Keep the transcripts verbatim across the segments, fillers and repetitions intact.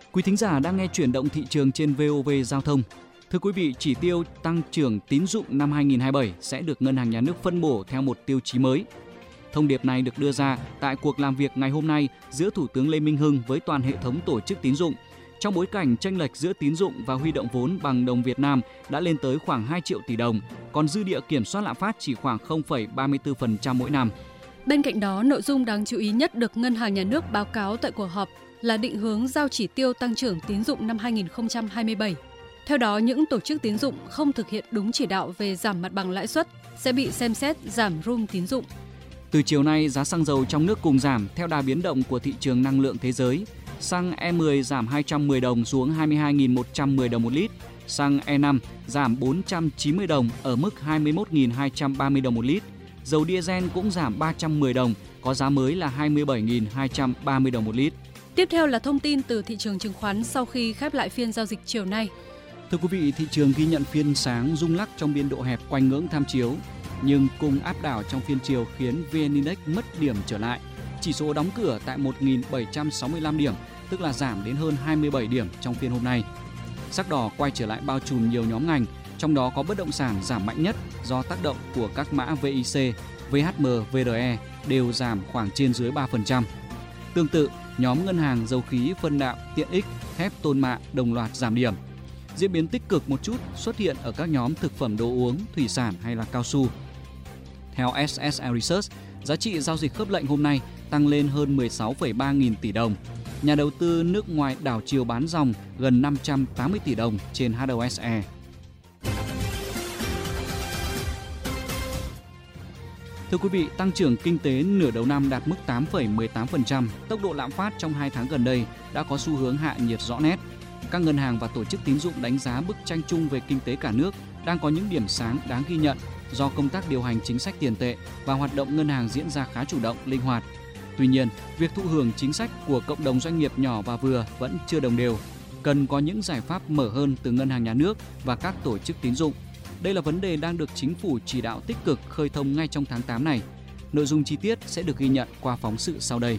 Quý thính giả đang nghe chuyển động thị trường trên vê o vê Giao thông. Thưa quý vị, chỉ tiêu tăng trưởng tín dụng năm hai nghìn không trăm hai mươi bảy sẽ được Ngân hàng Nhà nước phân bổ theo một tiêu chí mới. Thông điệp này được đưa ra tại cuộc làm việc ngày hôm nay giữa Thủ tướng Lê Minh Hưng với toàn hệ thống tổ chức tín dụng, trong bối cảnh chênh lệch giữa tín dụng và huy động vốn bằng đồng Việt Nam đã lên tới khoảng hai triệu tỷ đồng, còn dư địa kiểm soát lạm phát chỉ khoảng không phẩy ba mươi tư phần trăm mỗi năm. Bên cạnh đó, nội dung đáng chú ý nhất được Ngân hàng Nhà nước báo cáo tại cuộc họp là định hướng giao chỉ tiêu tăng trưởng tín dụng năm hai nghìn không trăm hai mươi bảy. Theo đó, những tổ chức tín dụng không thực hiện đúng chỉ đạo về giảm mặt bằng lãi suất sẽ bị xem xét giảm room tín dụng. Từ chiều nay, giá xăng dầu trong nước cùng giảm theo đà biến động của thị trường năng lượng thế giới. Xăng E mười giảm hai trăm mười đồng xuống hai mươi hai nghìn một trăm mười đồng một lít. Xăng E năm giảm bốn trăm chín mươi đồng ở mức hai mươi mốt nghìn hai trăm ba mươi đồng một lít. Dầu diesel cũng giảm ba trăm mười đồng, có giá mới là hai mươi bảy nghìn hai trăm ba mươi đồng một lít. Tiếp theo là thông tin từ thị trường chứng khoán sau khi khép lại phiên giao dịch chiều nay. Thưa quý vị, thị trường ghi nhận phiên sáng rung lắc trong biên độ hẹp quanh ngưỡng tham chiếu, nhưng cùng áp đảo trong phiên chiều khiến vê en Index mất điểm trở lại. Chỉ số đóng cửa tại một nghìn bảy trăm sáu mươi lăm điểm, tức là giảm đến hơn hai mươi bảy điểm trong phiên hôm nay. Sắc đỏ quay trở lại bao trùm nhiều nhóm ngành, trong đó có bất động sản giảm mạnh nhất do tác động của các mã vê i xê, vê hát em, vê rờ e đều giảm khoảng trên dưới ba phần trăm. Tương tự, nhóm ngân hàng, dầu khí, phân đạm, tiện ích, thép, tôn mạ đồng loạt giảm điểm. Diễn biến tích cực một chút xuất hiện ở các nhóm thực phẩm đồ uống, thủy sản hay là cao su. Theo ét ét e Research, giá trị giao dịch khớp lệnh hôm nay tăng lên hơn mười sáu phẩy ba nghìn tỷ đồng. Nhà đầu tư nước ngoài đảo chiều bán dòng gần năm trăm tám mươi tỷ đồng trên hát o ét e. Thưa quý vị, tăng trưởng kinh tế nửa đầu năm đạt mức tám phẩy mười tám phần trăm. Tốc độ lạm phát trong hai tháng gần đây đã có xu hướng hạ nhiệt rõ nét. Các ngân hàng và tổ chức tín dụng đánh giá bức tranh chung về kinh tế cả nước đang có những điểm sáng đáng ghi nhận do công tác điều hành chính sách tiền tệ và hoạt động ngân hàng diễn ra khá chủ động, linh hoạt. Tuy nhiên, việc thụ hưởng chính sách của cộng đồng doanh nghiệp nhỏ và vừa vẫn chưa đồng đều. Cần có những giải pháp mở hơn từ Ngân hàng Nhà nước và các tổ chức tín dụng. Đây là vấn đề đang được Chính phủ chỉ đạo tích cực khơi thông ngay trong tháng tám này. Nội dung chi tiết sẽ được ghi nhận qua phóng sự sau đây.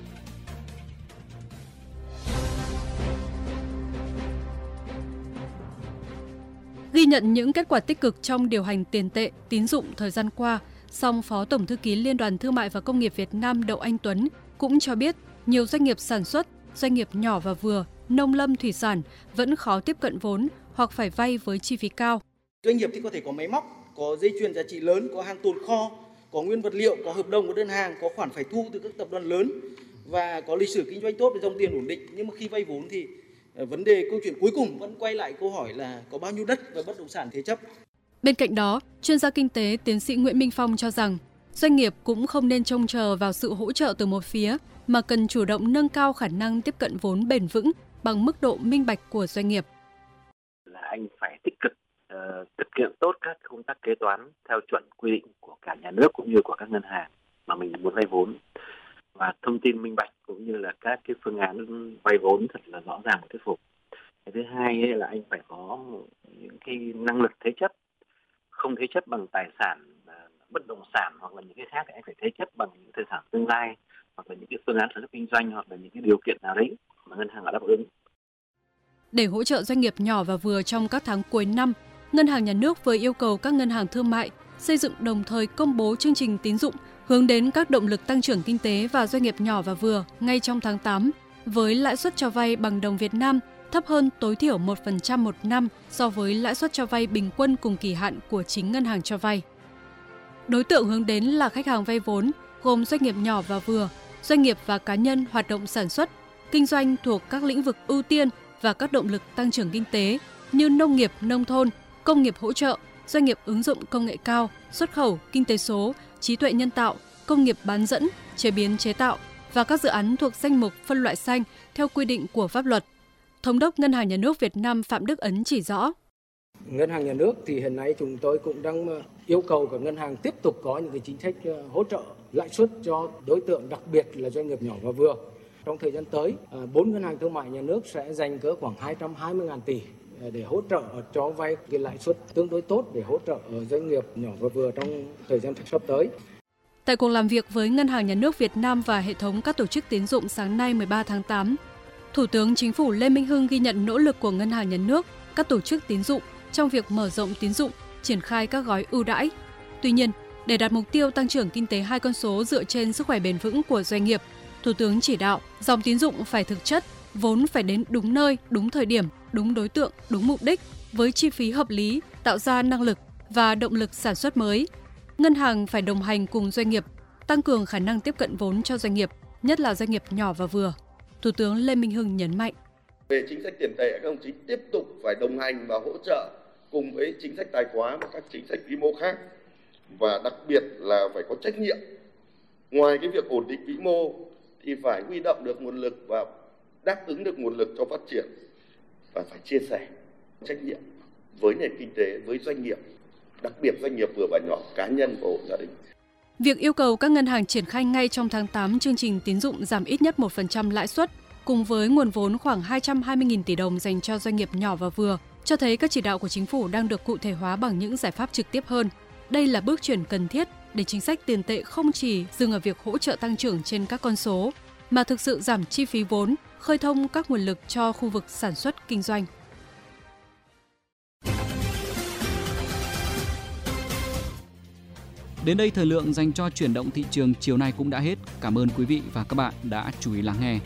Ghi nhận những kết quả tích cực trong điều hành tiền tệ, tín dụng thời gian qua, song Phó Tổng Thư ký Liên đoàn Thương mại và Công nghiệp Việt Nam Đậu Anh Tuấn cũng cho biết nhiều doanh nghiệp sản xuất, doanh nghiệp nhỏ và vừa, nông lâm thủy sản vẫn khó tiếp cận vốn hoặc phải vay với chi phí cao. Doanh nghiệp thì có thể có máy móc, có dây chuyền giá trị lớn, có hàng tồn kho, có nguyên vật liệu, có hợp đồng, có đơn hàng, có khoản phải thu từ các tập đoàn lớn và có lịch sử kinh doanh tốt để dòng tiền ổn định. Nhưng mà khi vay vốn thì vấn đề câu chuyện cuối cùng vẫn quay lại câu hỏi là có bao nhiêu đất và bất động sản thế chấp. Bên cạnh đó, chuyên gia kinh tế tiến sĩ Nguyễn Minh Phong cho rằng doanh nghiệp cũng không nên trông chờ vào sự hỗ trợ từ một phía mà cần chủ động nâng cao khả năng tiếp cận vốn bền vững bằng mức độ minh bạch của doanh nghiệp. Là anh phải tích cực uh, thực hiện tốt các công tác kế toán theo chuẩn quy định của cả nhà nước cũng như của các ngân hàng mà mình muốn vay vốn, và thông tin minh bạch cũng như là các cái phương án vay vốn thật là rõ ràng và thuyết phục. Cái thứ hai ấy là anh phải có những cái năng lực thế chấp, không thế chấp bằng tài sản bất động sản hoặc là những cái khác, thì anh phải thế chấp bằng những tài sản tương lai hoặc là những cái phương án sản xuất kinh doanh hoặc là những cái điều kiện nào đấy mà ngân hàng đã đáp ứng. Để hỗ trợ doanh nghiệp nhỏ và vừa trong các tháng cuối năm, Ngân hàng Nhà nước vừa yêu cầu các ngân hàng thương mại xây dựng đồng thời công bố chương trình tín dụng hướng đến các động lực tăng trưởng kinh tế và doanh nghiệp nhỏ và vừa ngay trong tháng tám, với lãi suất cho vay bằng đồng Việt Nam thấp hơn tối thiểu một phần trăm một năm so với lãi suất cho vay bình quân cùng kỳ hạn của chính ngân hàng cho vay. Đối tượng hướng đến là khách hàng vay vốn gồm doanh nghiệp nhỏ và vừa, doanh nghiệp và cá nhân hoạt động sản xuất, kinh doanh thuộc các lĩnh vực ưu tiên và các động lực tăng trưởng kinh tế như nông nghiệp, nông thôn, công nghiệp hỗ trợ, doanh nghiệp ứng dụng công nghệ cao, xuất khẩu, kinh tế số, trí tuệ nhân tạo, công nghiệp bán dẫn, chế biến chế tạo và các dự án thuộc danh mục phân loại xanh theo quy định của pháp luật. Thống đốc Ngân hàng Nhà nước Việt Nam Phạm Đức Ấn chỉ rõ. Ngân hàng Nhà nước thì hiện nay chúng tôi cũng đang yêu cầu các ngân hàng tiếp tục có những cái chính sách hỗ trợ lãi suất cho đối tượng, đặc biệt là doanh nghiệp nhỏ và vừa. Trong thời gian tới, bốn ngân hàng thương mại nhà nước sẽ dành cỡ khoảng hai trăm hai mươi nghìn tỷ để hỗ trợ cho vay cái lãi suất tương đối tốt để hỗ trợ doanh nghiệp nhỏ và vừa trong thời gian sắp tới. Tại cuộc làm việc với Ngân hàng Nhà nước Việt Nam và hệ thống các tổ chức tín dụng sáng nay mười ba tháng tám, Thủ tướng Chính phủ Lê Minh Hưng ghi nhận nỗ lực của Ngân hàng Nhà nước, các tổ chức tín dụng trong việc mở rộng tín dụng, triển khai các gói ưu đãi. Tuy nhiên, để đạt mục tiêu tăng trưởng kinh tế hai con số dựa trên sức khỏe bền vững của doanh nghiệp, Thủ tướng chỉ đạo dòng tín dụng phải thực chất, vốn phải đến đúng nơi, đúng thời điểm, đúng đối tượng, đúng mục đích, với chi phí hợp lý, tạo ra năng lực và động lực sản xuất mới. Ngân hàng phải đồng hành cùng doanh nghiệp, tăng cường khả năng tiếp cận vốn cho doanh nghiệp, nhất là doanh nghiệp nhỏ và vừa. Thủ tướng Lê Minh Hưng nhấn mạnh. Về chính sách tiền tệ, các đồng chí tiếp tục phải đồng hành và hỗ trợ cùng với chính sách tài khóa và các chính sách vĩ mô khác. Và đặc biệt là phải có trách nhiệm. Ngoài cái việc ổn định vĩ mô thì phải huy động được nguồn lực và đáp ứng được nguồn lực cho phát triển. Và phải chia sẻ trách nhiệm với nền kinh tế, với doanh nghiệp, đặc biệt doanh nghiệp vừa và nhỏ, cá nhân và hộ gia đình. Việc yêu cầu các ngân hàng triển khai ngay trong tháng tám chương trình tín dụng giảm ít nhất một phần trăm lãi suất, cùng với nguồn vốn khoảng hai trăm hai mươi nghìn tỷ đồng dành cho doanh nghiệp nhỏ và vừa, cho thấy các chỉ đạo của chính phủ đang được cụ thể hóa bằng những giải pháp trực tiếp hơn. Đây là bước chuyển cần thiết để chính sách tiền tệ không chỉ dừng ở việc hỗ trợ tăng trưởng trên các con số, mà thực sự giảm chi phí vốn, khơi thông các nguồn lực cho khu vực sản xuất kinh doanh. Đến đây thời lượng dành cho chuyển động thị trường chiều nay cũng đã hết. Cảm ơn quý vị và các bạn đã chú ý lắng nghe.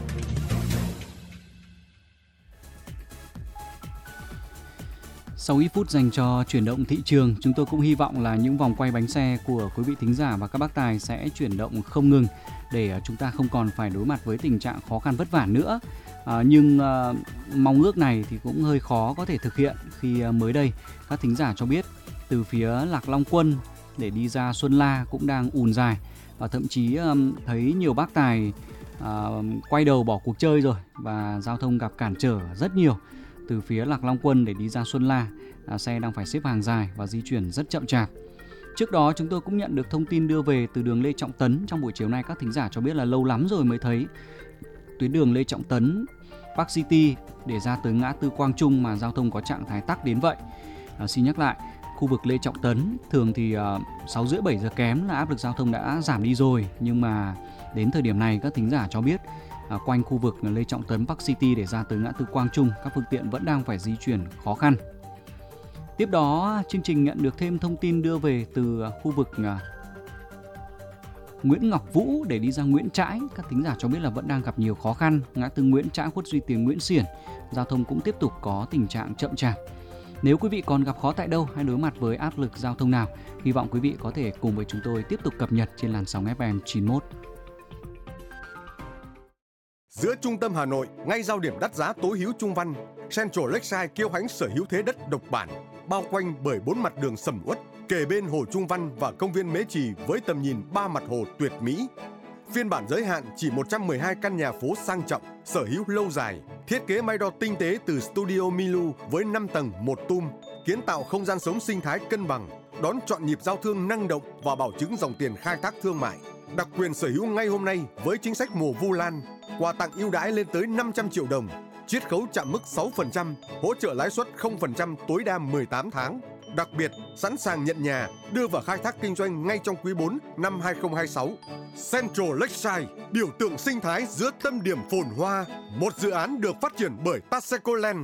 Sau ít phút dành cho chuyển động thị trường, chúng tôi cũng hy vọng là những vòng quay bánh xe của quý vị thính giả và các bác tài sẽ chuyển động không ngừng để chúng ta không còn phải đối mặt với tình trạng khó khăn vất vả nữa. À, nhưng à, mong ước này thì cũng hơi khó có thể thực hiện khi à, mới đây các thính giả cho biết từ phía Lạc Long Quân để đi ra Xuân La cũng đang ùn dài và thậm chí à, thấy nhiều bác tài à, quay đầu bỏ cuộc chơi rồi và giao thông gặp cản trở rất nhiều. Từ phía Lạc Long Quân để đi ra Xuân La, à, xe đang phải xếp hàng dài và di chuyển rất chậm chạp. Trước đó chúng tôi cũng nhận được thông tin đưa về từ đường Lê Trọng Tấn. Trong buổi chiều nay các thính giả cho biết là lâu lắm rồi mới thấy tuyến đường Lê Trọng Tấn, Park City để ra tới ngã tư Quang Trung mà giao thông có trạng thái tắc đến vậy. À, xin nhắc lại, khu vực Lê Trọng Tấn thường thì uh, sáu rưỡi bảy giờ kém là áp lực giao thông đã giảm đi rồi, nhưng mà đến thời điểm này các thính giả cho biết À, quanh khu vực Lê Trọng Tấn, Park City để ra tới ngã tư Quang Trung, các phương tiện vẫn đang phải di chuyển khó khăn. Tiếp đó, chương trình nhận được thêm thông tin đưa về từ khu vực à, Nguyễn Ngọc Vũ để đi ra Nguyễn Trãi. Các thính giả cho biết là vẫn đang gặp nhiều khó khăn. Ngã tư Nguyễn Trãi, Khuất Duy Tiến, Nguyễn Xiển, giao thông cũng tiếp tục có tình trạng chậm chạp. Nếu quý vị còn gặp khó tại đâu hay đối mặt với áp lực giao thông nào, hy vọng quý vị có thể cùng với chúng tôi tiếp tục cập nhật trên làn sóng ép em chín mốt. Giữa trung tâm Hà Nội, ngay giao điểm đắt giá tối hữu Trung Văn, Central Lakeside kiêu hãnh sở hữu thế đất độc bản, bao quanh bởi bốn mặt đường sầm uất, kề bên hồ Trung Văn và công viên Mễ Trì với tầm nhìn ba mặt hồ tuyệt mỹ. Phiên bản giới hạn chỉ một trăm mười hai căn nhà phố sang trọng, sở hữu lâu dài, thiết kế may đo tinh tế từ Studio Milu với năm tầng một tum, kiến tạo không gian sống sinh thái cân bằng, đón chọn nhịp giao thương năng động và bảo chứng dòng tiền khai thác thương mại. Đặc quyền sở hữu ngay hôm nay với chính sách mùa Vu Lan, quà tặng ưu đãi lên tới năm trăm triệu đồng, chiết khấu chạm mức sáu phần trăm, hỗ trợ lãi suất không phần trăm tối đa mười tám tháng. Đặc biệt, sẵn sàng nhận nhà, đưa vào khai thác kinh doanh ngay trong quý bốn năm hai không hai sáu. Central Lakeside, biểu tượng sinh thái giữa tâm điểm phồn hoa, một dự án được phát triển bởi Taseko Land.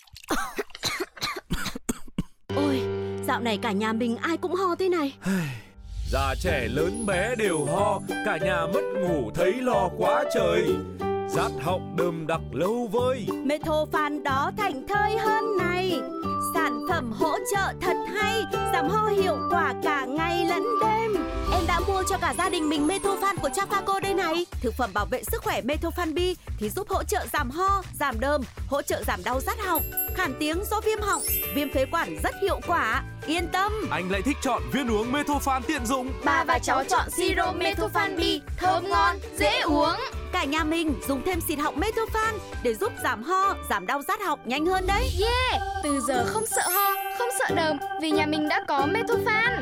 Ôi, dạo này cả nhà mình ai cũng ho thế này. Già trẻ lớn bé đều ho, cả nhà mất ngủ thấy lo quá trời. Rát họng đơm đặc lâu vơi. Methophan đó thành thơi hơn này. Sản phẩm hỗ trợ thật hay, giảm ho hiệu quả cả ngày lẫn đêm. Em đã mua cho cả gia đình mình Methophan của Trafaco đây này. Thực phẩm bảo vệ sức khỏe Methophan B thì giúp hỗ trợ giảm ho, giảm đơm, hỗ trợ giảm đau rát họng, khản tiếng do viêm họng, viêm phế quản rất hiệu quả. Yên tâm. Anh lại thích chọn viên uống Methophan tiện dụng. Ba và cháu chọn siro Methophan B, thơm ngon, dễ uống. Cả nhà mình dùng thêm xịt họng Methophan để giúp giảm ho, giảm đau rát họng nhanh hơn đấy. Yeah, từ giờ không sợ ho, không sợ đờm vì nhà mình đã có Methophan.